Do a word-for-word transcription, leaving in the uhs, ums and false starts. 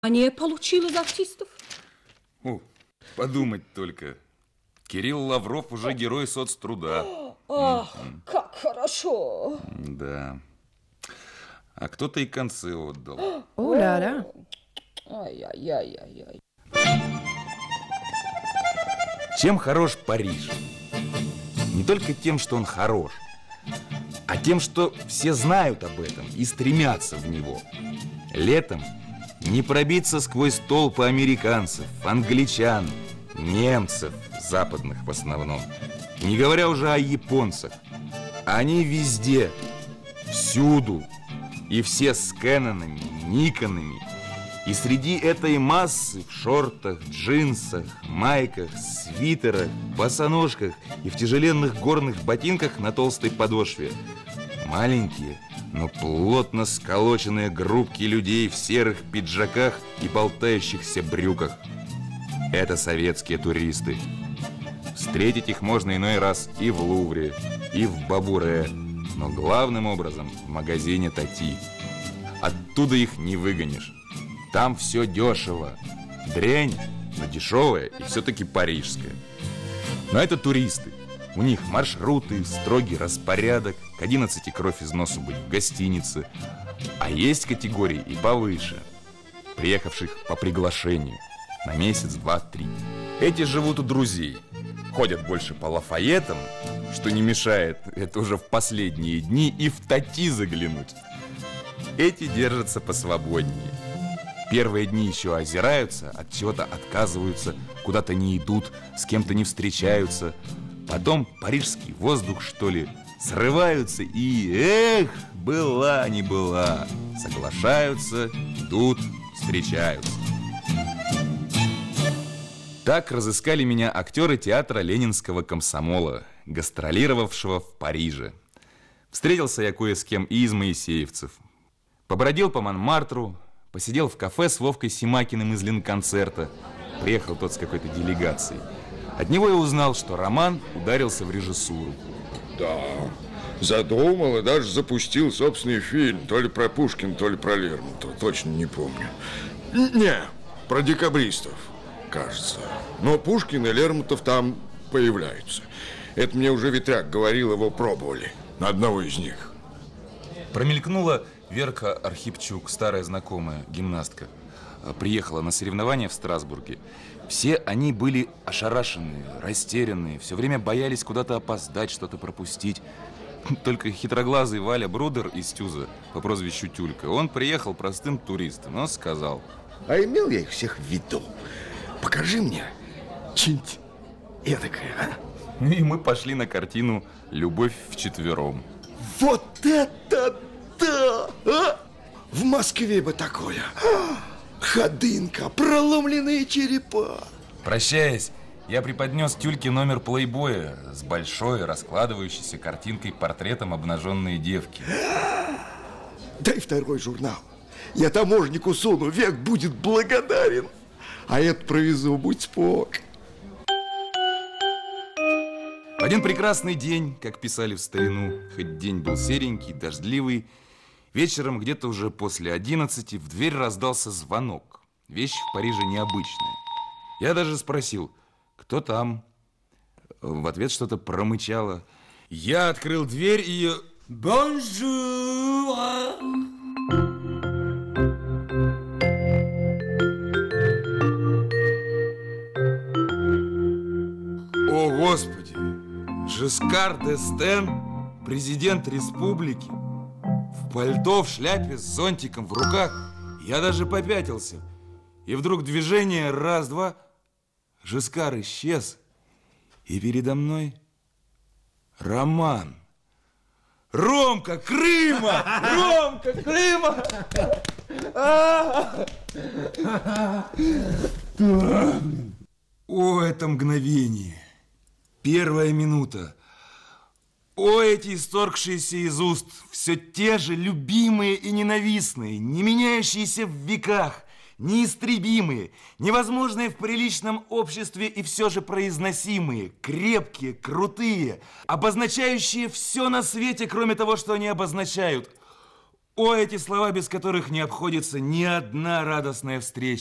Не получил из артистов. О, подумать только. Кирилл Лавров уже герой соцтруда. Ах, mm-hmm. Как хорошо. Да. А кто-то и концы отдал. О, да, да. Ай-яй-яй-яй-яй. Чем хорош Париж? Не только тем, что он хорош, а тем, что все знают об этом и стремятся в него. Летом не пробиться сквозь толпы американцев, англичан, немцев, западных в основном, не говоря уже о японцах. Они везде, всюду, и все с Кэнонами, Никонами. И среди этой массы в шортах, джинсах, майках, свитерах, босоножках и в тяжеленных горных ботинках на толстой подошве маленькие, но плотно сколоченные группки людей в серых пиджаках и болтающихся брюках. Это советские туристы. Встретить их можно иной раз и в Лувре, и в Бабуре, но главным образом в магазине Тати. Оттуда их не выгонишь. Там все дешево. Дрянь, но дешевая и все-таки парижская. Но это туристы. У них маршруты, строгий распорядок, к одиннадцати кровь из носу быть в гостинице. А есть категории и повыше, приехавших по приглашению на месяц, два, три. Эти живут у друзей, ходят больше по Лафайетам, что не мешает, это уже в последние дни, и в Тати заглянуть. Эти держатся посвободнее. Первые дни еще озираются, от чего-то отказываются, куда-то не идут, с кем-то не встречаются. Потом парижский воздух, что ли, срываются и, эх, была не была, соглашаются, идут, встречаются. Так разыскали меня актеры театра Ленинского комсомола, гастролировавшего в Париже. Встретился я кое с кем и из моисеевцев. Побродил по Монмартру, посидел в кафе с Вовкой Симакиным из Ленконцерта. Приехал тот с какой-то делегацией. От него я узнал, что Роман ударился в режиссуру. Да, задумал и даже запустил собственный фильм. То ли про Пушкина, то ли про Лермонтова. Точно не помню. Не, про декабристов, кажется. Но Пушкин и Лермонтов там появляются. Это мне уже Ветряк говорил, его пробовали на одного из них. Промелькнула Верка Архипчук, старая знакомая, гимнастка. Приехала на соревнования в Страсбурге. Все они были ошарашенные, растерянные, все время боялись куда-то опоздать, что-то пропустить. Только хитроглазый Валя Брудер из Тюза по прозвищу Тюлька, он приехал простым туристом, но сказал: а имел я их всех в виду. Покажи мне что-нибудь эдакое, а? И мы пошли на картину «Любовь вчетвером». Вот это да! А? В Москве бы такое. А? Ходынка, проломленные черепа. Прощаясь, я преподнес Тюльке номер плейбоя с большой раскладывающейся картинкой-портретом обнаженной девки. Дай второй журнал. Я таможнику суну, век будет благодарен. А это провезу, будь спок. В один прекрасный день, как писали в старину, хоть день был серенький, дождливый, вечером где-то уже после одиннадцати в дверь раздался звонок. Вещь в Париже необычная. Я даже спросил: кто там? В ответ что-то промычало. Я открыл дверь и... Бонжур! О, Господи! Жискар д'Эстен, президент республики, в пальто, в шляпе, с зонтиком в руках. Я даже попятился. И вдруг движение, раз-два, Жискар исчез. И передо мной Роман. Ромка Крыма! Ромка Крыма! О, это мгновение! Первая минута. О, эти исторгшиеся из уст, все те же любимые и ненавистные, не меняющиеся в веках, неистребимые, невозможные в приличном обществе и все же произносимые, крепкие, крутые, обозначающие все на свете, кроме того, что они обозначают. О, эти слова, без которых не обходится ни одна радостная встреча.